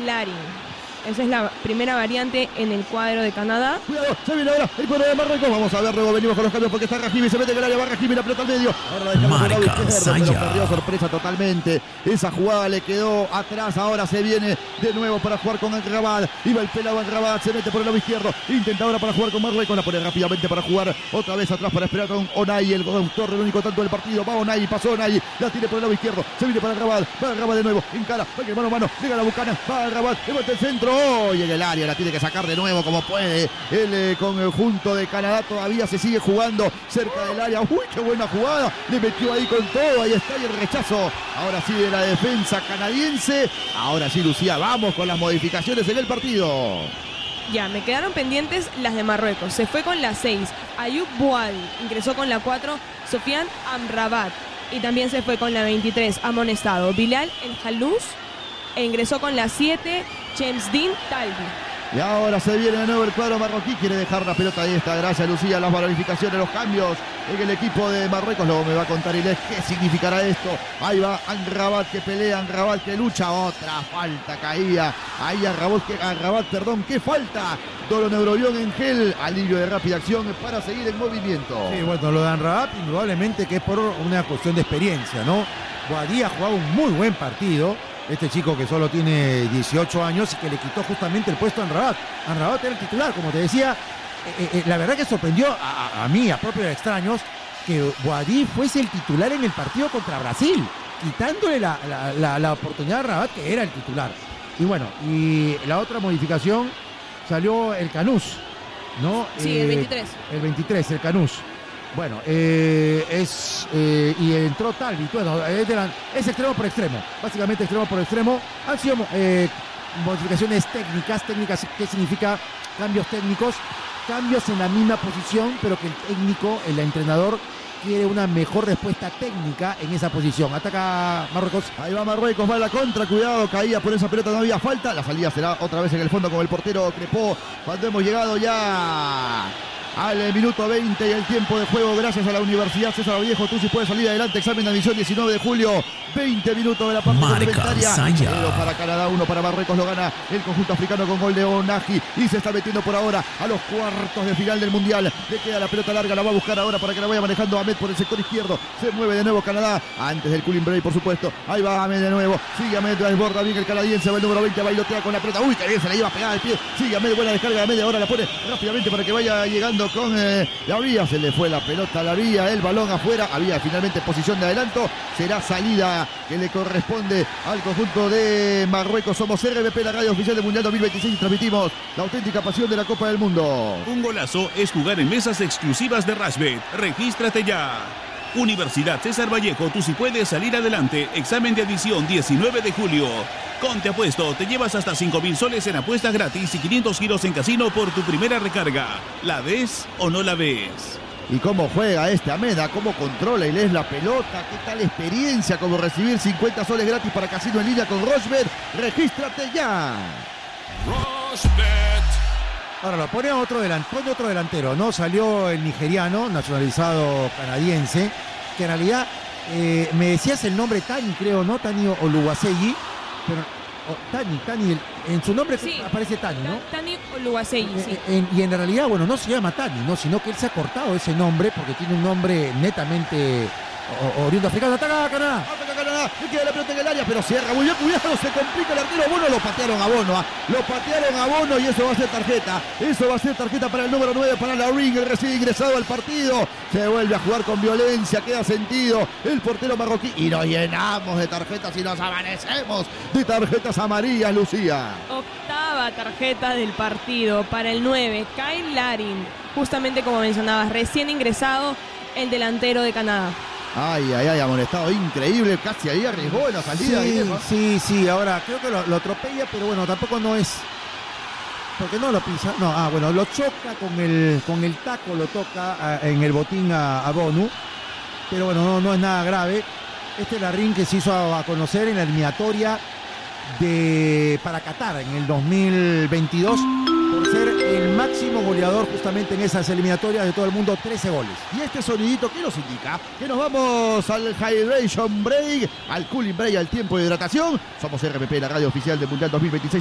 Larin. Esa es la primera variante en el cuadro de Canadá. Cuidado, se viene ahora el cuadro de Marruecos. Vamos a ver, luego venimos con los cambios porque está Rahimi, se mete en el área, va Rahimi, la pelota al medio. Ahora la dejamos por lado izquierdo, pero perdió sorpresa totalmente. Esa jugada le quedó atrás, ahora se viene de nuevo para jugar con Amrabat. Iba el pelado Amrabat, se mete por el lado izquierdo. Intenta ahora para jugar con Marruecos, la pone rápidamente para jugar otra vez atrás para esperar con Onay, el autor, el único tanto del partido. Va Onay, pasó Onay, la tiene por el lado izquierdo. Se viene para Amrabat, va Amrabat de nuevo, encara, va que mano a mano, llega la Bucana, va Amrabat, levanta el centro. Oh, y en el área la tiene que sacar de nuevo como puede. El conjunto de Canadá todavía se sigue jugando cerca del área. Uy, qué buena jugada. Le metió ahí con todo. Ahí está y el rechazo. Ahora sí de la defensa canadiense. Ahora sí, Lucía, vamos con las modificaciones en el partido. Ya, me quedaron pendientes las de Marruecos. Se fue con la 6. Ayoub Boadi ingresó con la 4. Sofiane Amrabat. Y también se fue con la 23. Amonestado. Bilal El Halouz. E ingresó con la 7. Chemsdin Talbi. Y ahora se viene de nuevo el cuadro marroquí. Quiere dejar la pelota ahí. Está. Gracias, Lucía. Las bonificaciones, los cambios en el equipo de Marruecos. Luego me va a contar Inés qué significará esto. Ahí va Amrabat que pelea, Amrabat que lucha. Otra falta caía. Ahí Amrabat, perdón. ¿Qué falta? Dolo Neurobión en gel. Alivio de rápida acción para seguir en movimiento. Sí, bueno, lo de Amrabat indudablemente que es por una cuestión de experiencia, ¿no? Boadí ha jugado un muy buen partido. Este chico que solo tiene 18 años y que le quitó justamente el puesto a Amrabat. Amrabat era el titular, como te decía. La verdad que sorprendió a mí, a propios extraños, que Boadí fuese el titular en el partido contra Brasil, quitándole la oportunidad a Amrabat, que era el titular. Y bueno, y la otra modificación salió el Canús, ¿no? Sí, el 23. El 23, el Canús. Bueno, y entró Talbi, bueno, es extremo por extremo, básicamente extremo por extremo. Han sido modificaciones técnicas, ¿qué significa? Cambios técnicos, cambios en la misma posición, pero que el técnico, el entrenador, quiere una mejor respuesta técnica en esa posición. Ataca Marruecos. Ahí va Marruecos, va a la contra, cuidado, caía por esa pelota, no había falta. La salida será otra vez en el fondo con el portero Crepó. Cuando hemos llegado ya al minuto 20 y el tiempo de juego, gracias a la Universidad César Vallejo, tú sí puedes salir adelante. Examen de admisión 19 de julio, 20 minutos de la parte complementaria. 0 para Canadá, 1 para Marruecos. Lo gana el conjunto africano con gol de Onahi y se está metiendo por ahora a los cuartos de final del Mundial. Le queda la pelota larga, la va a buscar ahora para que la vaya manejando Ahmed por el sector izquierdo. Se mueve de nuevo Canadá, antes del cooling break, por supuesto. Ahí va Ahmed de nuevo, sigue Ahmed, desborda bien el canadiense, va el número 20, bailotea con la pelota. Uy, que bien, se la lleva pegada al pie. Sigue Ahmed, buena descarga de Ahmed, ahora la pone rápidamente para que vaya llegando con la vía. Se le fue la pelota a la vía, el balón afuera. Había finalmente posición de adelanto. Será salida que le corresponde al conjunto de Marruecos. Somos RBP, la radio oficial del Mundial 2026, y transmitimos la auténtica pasión de la Copa del Mundo. Un golazo es jugar en mesas exclusivas de Rashbet. Regístrate ya. Universidad César Vallejo, tú sí puedes salir adelante. Examen de admisión 19 de julio. Con Te Apuesto, te llevas hasta 5.000 soles en apuestas gratis y 500 giros en casino por tu primera recarga. ¿La ves o no la ves? Y cómo juega Ameda, cómo controla y lees la pelota, qué tal experiencia como recibir 50 soles gratis para casino en línea con Rashbet. Regístrate ya. Rashbet. Ahora lo pone otro delantero, ¿no? Salió el nigeriano, nacionalizado canadiense, que en realidad me decías el nombre Tani, creo, ¿no? Tani Oluwaseyi, pero Tani, en su nombre sí, aparece Tani, ¿no? Tani Oluwaseyi, sí. Y en realidad, bueno, no se llama Tani, ¿no? Sino que él se ha cortado ese nombre porque tiene un nombre netamente oriundo africano. ¡Ataca Canadá! ¡Ataca Canadá! Le queda la pelota en el área, pero cierra muy bien, cuidado, se complica el arquero. Bueno, lo patearon a Bono, lo patearon a Bono y eso va a ser tarjeta. Eso va a ser tarjeta para el número 9, para Larin, el recién ingresado al partido. Se vuelve a jugar con violencia, queda sentido el portero marroquí y nos llenamos de tarjetas y nos amanecemos de tarjetas amarillas, Lucía. Octava tarjeta del partido para el 9, Kyle Larin, justamente como mencionabas, recién ingresado el delantero de Canadá. Ay, amonestado, increíble, casi ahí arriesgó en la salida. Sí, ahora creo que lo atropella, pero bueno, tampoco no es, porque no lo pisa, no, lo choca con el taco, lo toca en el botín a Bonu, pero bueno, no es nada grave. Este Larin que se hizo a conocer en la eliminatoria para Qatar en el 2022, por ser el máximo goleador justamente en esas eliminatorias de todo el mundo, 13 goles. Y este sonidito, ¿qué nos indica? Que nos vamos al hydration break, al cooling break, al tiempo de hidratación. Somos RPP, la radio oficial del Mundial 2026.